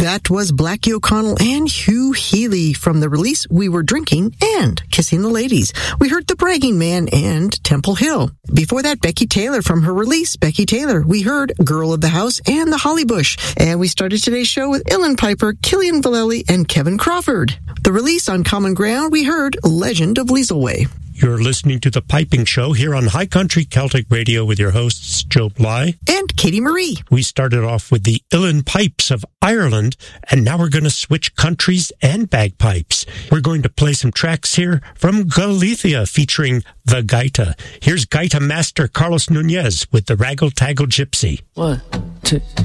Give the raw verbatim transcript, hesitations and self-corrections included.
That was Blackie O'Connell and Hugh Healy from the release We Were Drinking and Kissing the Ladies. We heard The Bragging Man and Temple Hill. Before that, Becky Taylor from her release, Becky Taylor. We heard Girl of the House and The Holly Bush. And we started today's show with Ilan Piper, Killian Vallely, and Kevin Crawford. The release on Common Ground, we heard Legend of Liesleway. You're listening to The Piping Show here on High Country Celtic Radio with your hosts, Joe Bly and Katie Marie. We started off with the Uilleann Pipes of Ireland, and now we're going to switch countries and bagpipes. We're going to play some tracks here from Galicia featuring the Gaita. Here's Gaita master Carlos Nunez with the Raggle Taggle Gypsy. One, two...